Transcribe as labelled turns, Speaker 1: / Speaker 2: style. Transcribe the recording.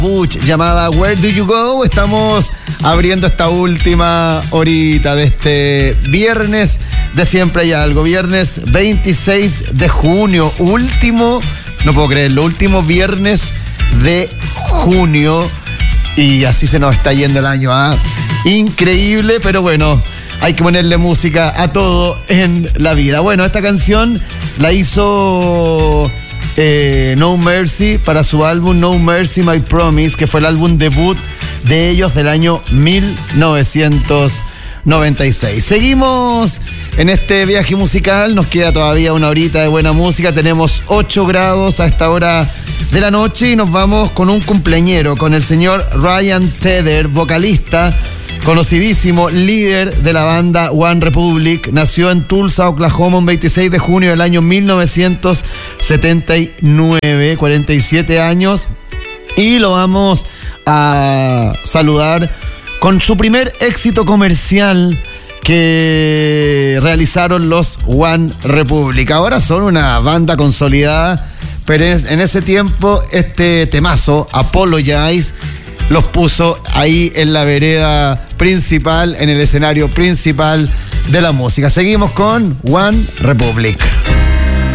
Speaker 1: Butch llamada Where Do You Go. Estamos abriendo esta última horita de este viernes de Siempre Hay Algo, viernes 26 de junio, último, no puedo creerlo, último viernes de junio, y así se nos está yendo el año, increíble, pero bueno, hay que ponerle música a todo en la vida. Bueno, esta canción la hizo No Mercy para su álbum No Mercy My Promise, que fue el álbum debut de ellos del año 1996. Seguimos en este viaje musical, nos queda todavía una horita de buena música, tenemos 8 grados a esta hora de la noche y nos vamos con un cumpleañero, con el señor Ryan Tedder, vocalista, conocidísimo, líder de la banda One Republic. Nació en Tulsa, Oklahoma, un 26 de junio del año 1979, 47 años, y lo vamos a saludar con su primer éxito comercial que realizaron los One Republic. Ahora son una banda consolidada, pero en ese tiempo este temazo, Apologize, los puso ahí en la vereda principal, en el escenario principal de la música. Seguimos con One Republic.